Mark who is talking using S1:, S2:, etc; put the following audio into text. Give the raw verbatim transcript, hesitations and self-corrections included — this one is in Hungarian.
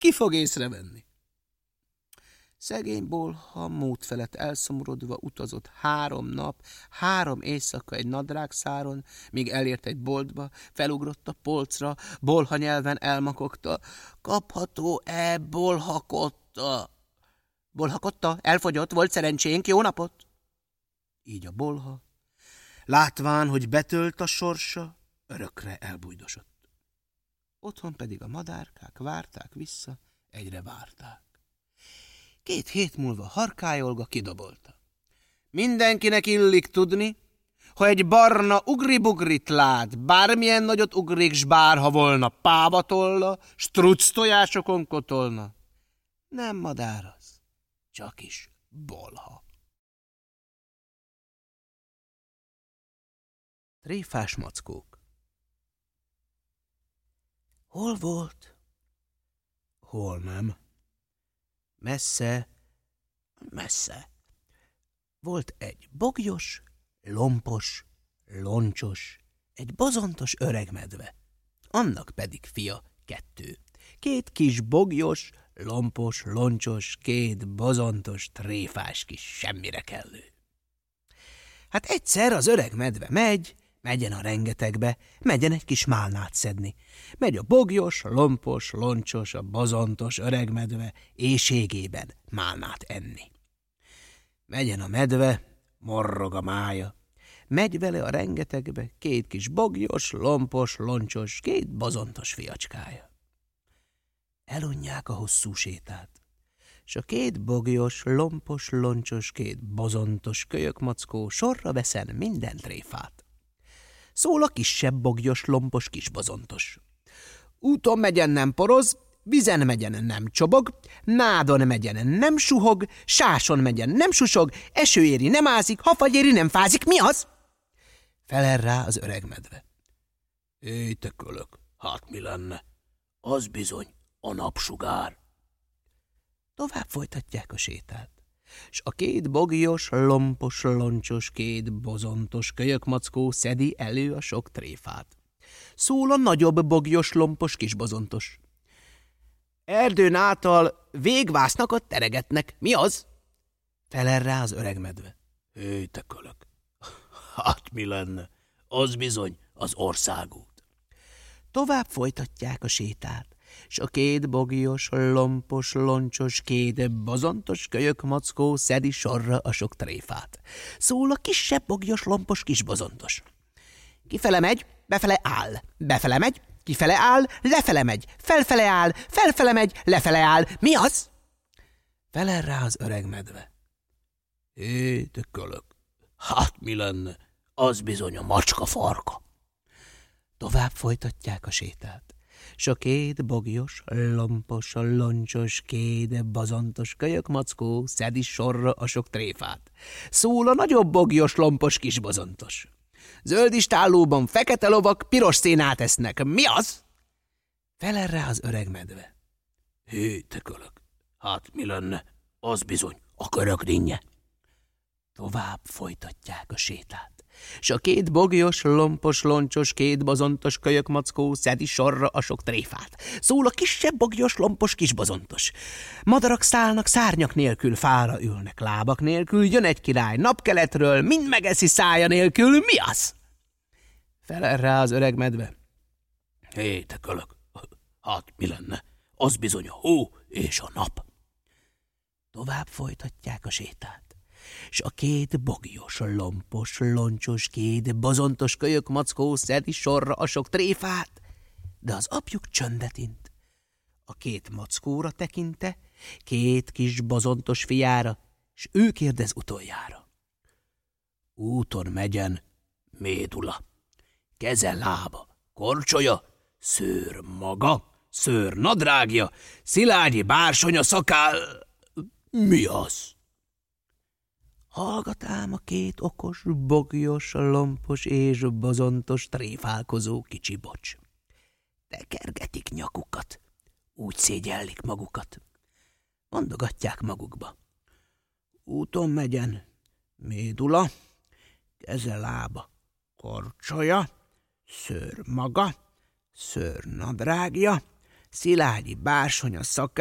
S1: Ki fog észrevenni? Szegény bolha mód felett elszomorodva utazott három nap, három éjszaka egy nadrágszáron, míg elért egy boltba, felugrott a polcra, bolha nyelven elmakogta. Kapható-e bolhakotta? Bolhakotta, elfogyott, volt szerencsénk, jó napot! Így a bolha, látván, hogy betölt a sorsa, örökre elbújdosott. Otthon pedig a madárkák várták vissza, egyre várták. Két hét múlva harkályolga kidobolta. Mindenkinek illik tudni, ha egy barna ugribugrit lát, bármilyen nagyot ugrik, s bárha volna pávatolna, struc tojásokon kotolna. Nem madár az, csak is bolha. Tréfás mackók. Hol volt? Hol nem? Messze, messze. Volt egy bogyos, lompos, loncsos, egy bozontos öreg medve. Annak pedig fia kettő. Két kis bogyos, lompos, loncsos, két bozontos, tréfás kis semmire kellő. Hát egyszer az öreg medve megy, megyen a rengetegbe, megyen egy kis málnát szedni. Megy a bogyos, lompos, loncsos, a bozontos öreg medve éhségében málnát enni. Megyen a medve, morrog a mája. Megy vele a rengetegbe két kis bogyos, lompos, loncsos, két bozontos fiacskája. Elunják a hosszú sétát, s a két bogyos, lompos, loncsos, két bozontos kölyökmackó sorra veszen minden tréfát. Szól a kisebb bogyos, lompos, kis bozontos. Úton megyen nem poroz, vizen megyen nem csobog, nádon megyen nem suhog, sáson megyen nem susog, eső éri nem ázik, hafagy éri nem fázik, mi az? Felel rá az öreg medve. Éj, te kölök, hát mi lenne? Az bizony a napsugár. Tovább folytatják a sétát, s a két bogyos, lompos, loncsos, két bozontos kölyökmackó szedi elő a sok tréfát. Szól a nagyobb bogyos, lompos, kis bozontos. Erdőn által végvásznakat teregetnek, mi az? Felel rá az öreg medve. Hé, te kölök, hát mi lenne? Az bizony az országút. Tovább folytatják a sétát, s a két bogyos, lompos, loncsos, két bozontos kölyökmackó szedi sorra a sok tréfát. Szól a kisebb bogyos, lompos, kis bozontos. Kifele megy, befele áll, befele megy, kifele áll, lefele megy, felfele áll, felfele megy, lefele áll. Mi az? Felel rá az öreg medve. Hé, te kölök, hát mi lenne? Az bizony a macska farka. Tovább folytatják a sétát, s a két bogyos, lompos, loncsos, két bozontos kölyökmackó szedi sorra a sok tréfát. Szól a nagyobb bogyos, lompos, kis bozontos. Zöld istállóban fekete lovak piros szénát esznek. Mi az? Felel rá az öreg medve. Hé, te kölök, hát mi lenne? Az bizony a körök dinnye. Tovább folytatják a sétát, s a két bogyos, lompos, loncsos, két bozontos kölyökmackó szedi sorra a sok tréfát. Szól a kisebb bogyos, lompos, kis bozontos. Madarak szállnak szárnyak nélkül, fára ülnek lábak nélkül, jön egy király napkeletről, mind megeszi szája nélkül, mi az? Felel rá az öreg medve. Hé, te kölök, hát mi lenne? Az bizony a hó és a nap. Tovább folytatják a sétát, s a két bogyos, lompos, loncsos, két bozontos kölyökmackó szedi sorra a sok tréfát, de az apjuk csöndet int. A két mackóra tekinte, két kis bozontos fiára, s ő kérdez utoljára. Úton megyen médula, keze lába, korcsolya, szőr maga, szőr nadrágja, szilágyi bársonya szakál. Mi az? Hallgat ám a két okos, bogyos, lompos és bozontos tréfálkozó kicsi bocs. Tekergetik nyakukat, úgy szégyellik magukat. Mondogatják magukba. Úton megyen médula, keze lába, korcsolya, szőr maga, szőr nadrágja, Szilágyi bársony a szakán,